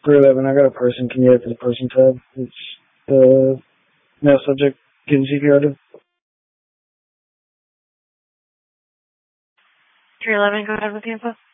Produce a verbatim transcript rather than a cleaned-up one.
three eleven, I got a person. Can you add to the person tab? It's the male subject getting C P R to. three eleven, go ahead with the info.